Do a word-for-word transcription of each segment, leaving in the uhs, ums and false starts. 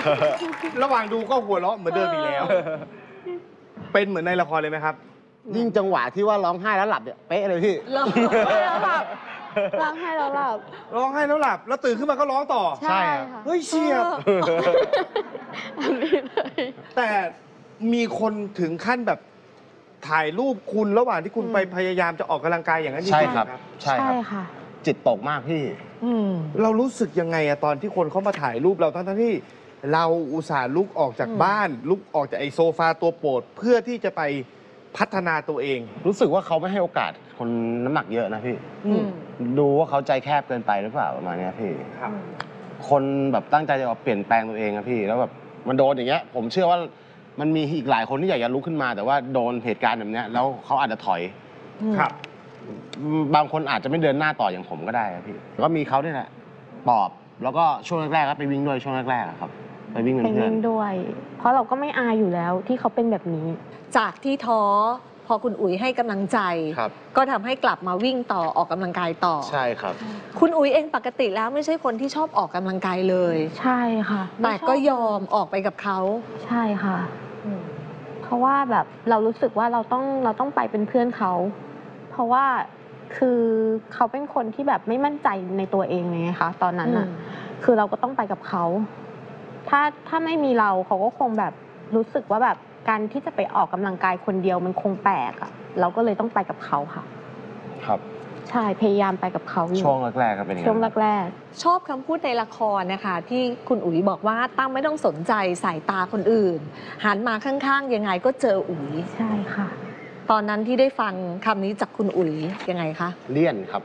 ระหว่างดูก็หัวเราะเหมือนเดิมอีกแล้ว เป็นเหมือนในละครเลยไหมครับยิ่งจังหวะที่ว่าร้องไห้แล้วหลับเนี่ยเป๊ะเลยพี่ร้องไห้แล้วหลับร้องไห้แล้วหลับร้องไห้แล้วหลับแล้วตื่นขึ้นมาก็ร้องต่อใช่ค่ะเฮ้ยเฉียบอันนี้เลยแต่มีคนถึงขั้นแบบถ่ายรูปคุณระหว่างที่คุณไปพยายามจะออกกำลังกายอย่างนั้นจริงๆใช่ครับใช่ค่ะจิตตกมากพี่เรารู้สึกยังไงอะตอนที่คนเขามาถ่ายรูปเราทั้งที่เราอุตส่าห์ลุกออกจากบ้านลุกออกจากไอโซฟาตัวโปรดเพื่อที่จะไปพัฒนาตัวเองรู้สึกว่าเขาไม่ให้โอกาสคนน้ำหนักเยอะนะพี่ดูว่าเขาใจแคบเกินไปหรือเปล่าประมาณนี้พี่คนแบบตั้งใจจะเปลี่ยนแปลงตัวเองนะพี่แล้วแบบมันโดนอย่างเงี้ยผมเชื่อว่ามันมีอีกหลายคนที่อยากจะลุกขึ้นมาแต่ว่าโดนเหตุการณ์แบบนี้แล้วเขาอาจจะถอยครับบางคนอาจจะไม่เดินหน้าต่ออย่างผมก็ได้พี่ก็มีเขาเนี่ยแหละปอบแล้วก็ช่วงแรกๆก็ไปวิ่งด้วยช่วงแรกๆครับไปวิ่งเป็นเพื่อนด้วยเพราะเราก็ไม่อายอยู่แล้วที่เขาเป็นแบบนี้จากที่ท้อพอคุณอุ๋ยให้กำลังใจก็ทำให้กลับมาวิ่งต่อออกกำลังกายต่อใช่ครับคุณอุ๋ยเองปกติแล้วไม่ใช่คนที่ชอบออกกำลังกายเลยใช่ค่ะแต่ก็ยอมออกไปกับเขาใช่ค่ะเพราะว่าแบบเรารู้สึกว่าเราต้องเราต้องไปเป็นเพื่อนเขาเพราะว่าคือเขาเป็นคนที่แบบไม่มั่นใจในตัวเองไงคะตอนนั้นอ่ะคือเราก็ต้องไปกับเขาถ้าถ้าไม่มีเราเขาก็คงแบบรู้สึกว่าแบบการที่จะไปออกกำลังกายคนเดียวมันคงแปลกอ่ะเราก็เลยต้องไปกับเขาค่ะครับใช่พยายามไปกับเขาช่วงแรกๆก็เป็นช่วงแรกๆชอบคำพูดในละครนะคะที่คุณอุ๋ยบอกว่าตั้งไม่ต้องสนใจสายตาคนอื่นหันมาข้างๆยังไงก็เจออุ๋ยใช่ค่ะตอนนั้นที่ได้ฟังคำนี้จากคุณอุ๋ยยังไงคะเลี่ยนครับ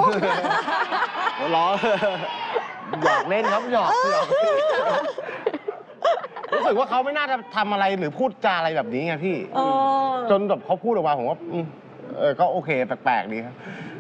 ล้อหยอกเล่นครับหยอกหยอกรู้สึกว่าเขาไม่น่าจะทำอะไรหรือพูดจาอะไรแบบนี้ไงพี่จนแบบเขาพูดออกมาผมว่าเออก็โอเคแปลกๆดีครับ